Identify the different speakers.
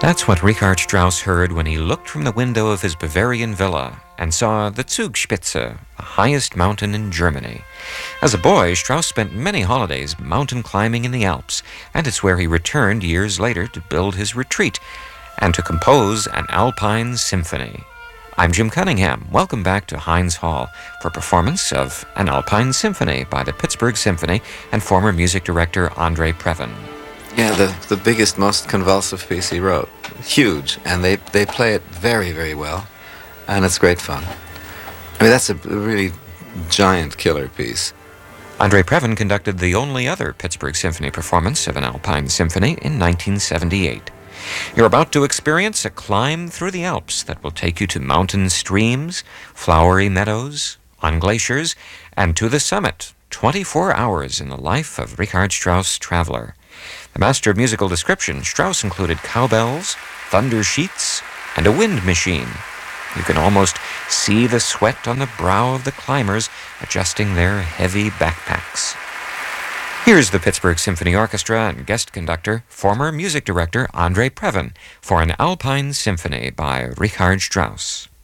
Speaker 1: That's what Richard Strauss heard when he looked from the window of his Bavarian villa and saw the Zugspitze, the highest mountain in Germany. As a boy, Strauss spent many holidays mountain climbing in the Alps, and it's where he returned years later to build his retreat and to compose an Alpine symphony. I'm Jim Cunningham. Welcome back to Heinz Hall for a performance of an Alpine Symphony by the Pittsburgh Symphony and former music director Andre Previn.
Speaker 2: Yeah, the biggest, most convulsive piece he wrote. Huge, and they play it very, very well, and it's great fun. I mean, that's a really giant killer piece.
Speaker 1: Andre Previn conducted the only other Pittsburgh Symphony performance of an Alpine Symphony in 1978. You're about to experience a climb through the Alps that will take you to mountain streams, flowery meadows, on glaciers, and to the summit, 24 hours in the life of Richard Strauss Traveler. The master of musical description, Strauss included cowbells, thunder sheets, and a wind machine. You can almost see the sweat on the brow of the climbers adjusting their heavy backpacks. Here's the Pittsburgh Symphony Orchestra and guest conductor, former music director Andre Previn, for an Alpine Symphony by Richard Strauss.